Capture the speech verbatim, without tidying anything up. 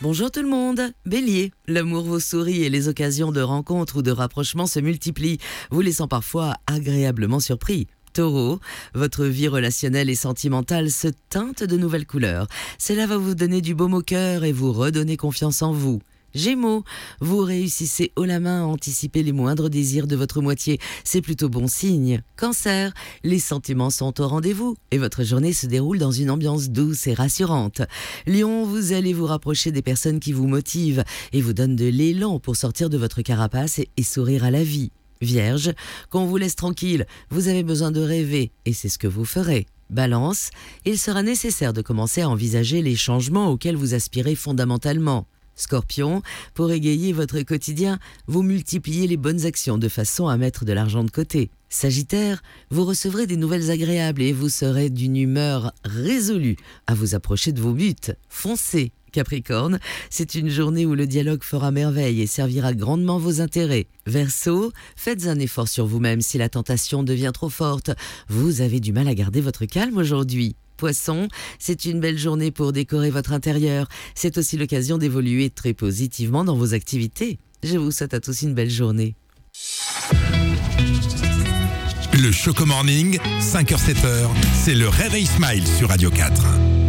Bonjour tout le monde. Bélier, l'amour vous sourit et les occasions de rencontre ou de rapprochement se multiplient, vous laissant parfois agréablement surpris. Taureau, votre vie relationnelle et sentimentale se teinte de nouvelles couleurs. Cela va vous donner du baume au cœur et vous redonner confiance en vous. Gémeaux, vous réussissez haut la main à anticiper les moindres désirs de votre moitié. C'est plutôt bon signe. Cancer, les sentiments sont au rendez-vous et votre journée se déroule dans une ambiance douce et rassurante. Lion, vous allez vous rapprocher des personnes qui vous motivent et vous donnent de l'élan pour sortir de votre carapace et, et sourire à la vie. Vierge, qu'on vous laisse tranquille, vous avez besoin de rêver et c'est ce que vous ferez. Balance, il sera nécessaire de commencer à envisager les changements auxquels vous aspirez fondamentalement. Scorpion, pour égayer votre quotidien, vous multipliez les bonnes actions de façon à mettre de l'argent de côté. Sagittaire, vous recevrez des nouvelles agréables et vous serez d'une humeur résolue à vous approcher de vos buts. Foncez. Capricorne, c'est une journée où le dialogue fera merveille et servira grandement vos intérêts. Verseau, faites un effort sur vous-même si la tentation devient trop forte. Vous avez du mal à garder votre calme aujourd'hui. Poisson, c'est une belle journée pour décorer votre intérieur. C'est aussi l'occasion d'évoluer très positivement dans vos activités. Je vous souhaite à tous une belle journée. Le Choco Morning, cinq heures sept heures, c'est le Réveil Smile sur Radio quatre.